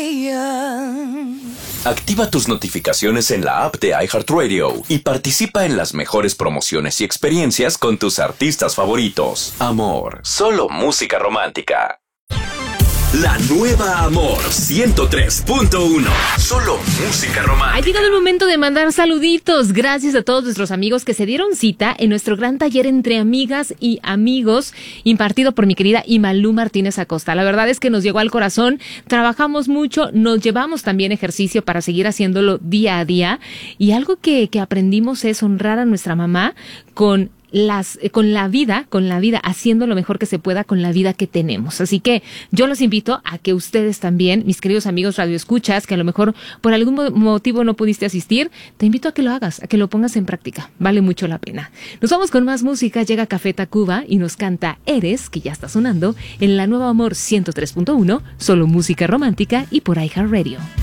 Activa tus notificaciones en la app de iHeartRadio y participa en las mejores promociones y experiencias con tus artistas favoritos. Amor, solo música romántica. La nueva Amor 103.1. Solo música romántica. Ha llegado el momento de mandar saluditos. Gracias a todos nuestros amigos que se dieron cita en nuestro gran taller entre amigas y amigos impartido por mi querida Imalú Martínez Acosta. La verdad es que nos llegó al corazón. Trabajamos mucho, nos llevamos también ejercicio para seguir haciéndolo día a día. Y algo que aprendimos es honrar a nuestra mamá con la vida, haciendo lo mejor que se pueda con la vida que tenemos. Así que yo los invito a que ustedes también, mis queridos amigos radioescuchas, que a lo mejor por algún motivo no pudiste asistir, te invito a que lo hagas, a que lo pongas en práctica. Vale mucho la pena. Nos vamos con más música. Llega Café Tacuba y nos canta Eres, que ya está sonando en la nueva Amor 103.1, solo música romántica y por iHeartRadio.